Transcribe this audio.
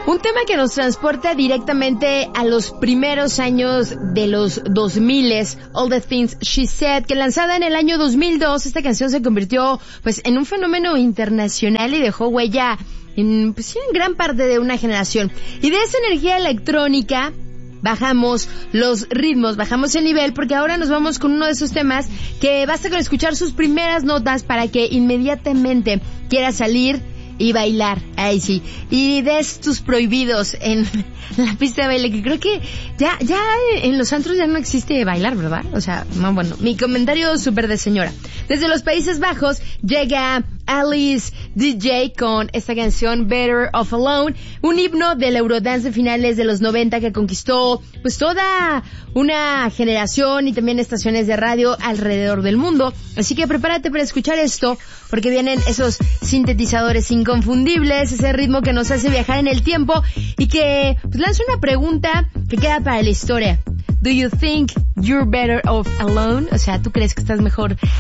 Un tema que nos transporta directamente a los primeros años de los 2000s, All the Things She Said, que lanzada en el año 2002, esta canción se convirtió pues en un fenómeno internacional y dejó huella en gran parte de una generación. Y de esa energía electrónica bajamos los ritmos, bajamos el nivel, porque ahora nos vamos con uno de esos temas que basta con escuchar sus primeras notas para que inmediatamente quieras salir y bailar, ahí sí, y des tus prohibidos en la pista de baile, que creo que ya en los antros ya no existe bailar, ¿verdad? O sea, no, bueno, mi comentario súper de señora. Desde los Países Bajos llega Alice DJ con esta canción Better Off Alone, un himno del Eurodance de finales de los 90 que conquistó pues toda una generación y también estaciones de radio alrededor del mundo. Así que prepárate para escuchar esto, porque vienen esos sintetizadores inconfundibles, ese ritmo que nos hace viajar en el tiempo y que pues lanza una pregunta que queda para la historia. Do you think you're better off alone? O sea, ¿tú crees que estás mejor